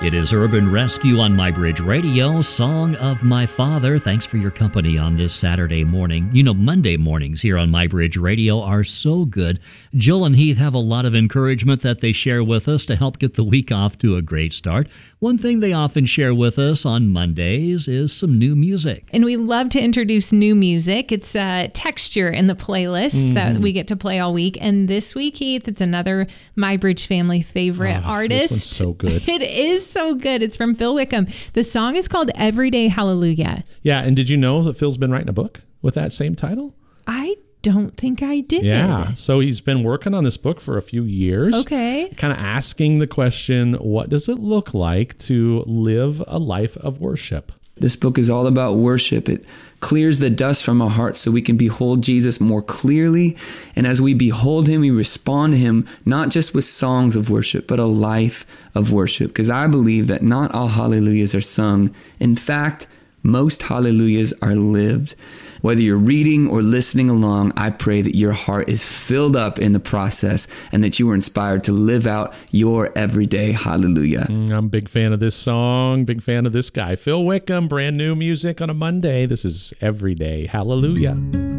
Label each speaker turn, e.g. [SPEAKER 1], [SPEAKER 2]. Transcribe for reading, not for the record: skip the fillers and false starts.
[SPEAKER 1] It is Urban Rescue on MyBridge Radio, Song of My Father. Thanks for your company on this Saturday morning. You know, Monday mornings here on MyBridge Radio are so good. Jill and Heath have a lot of encouragement that they share with us to help get the week off to a great start. One thing they often share with us on Mondays is some new music.
[SPEAKER 2] And we love to introduce new music. It's texture in the playlist that we get to play all week. And this week, Heath, it's another MyBridge family favorite artist.
[SPEAKER 3] This one's so good.
[SPEAKER 2] It is so good. It's from Phil Wickham. The song is called Everyday Hallelujah.
[SPEAKER 3] Yeah, and did you know that Phil's been writing a book with that same title?
[SPEAKER 2] I don't think I did.
[SPEAKER 3] Yeah, so he's been working on this book for a few years.
[SPEAKER 2] Okay.
[SPEAKER 3] Kind of asking the question, what does it look like to live a life of worship?
[SPEAKER 4] This book is all about worship. It clears the dust from our hearts so we can behold Jesus more clearly. And as we behold him, we respond to him, not just with songs of worship, but a life of worship. Because I believe that not all hallelujahs are sung. In fact, most hallelujahs are lived. Whether you're reading or listening along, I pray that your heart is filled up in the process and that you are inspired to live out your everyday hallelujah.
[SPEAKER 3] I'm a big fan of this song, big fan of this guy. Phil Wickham, brand new music on a Monday. This is Everyday Hallelujah.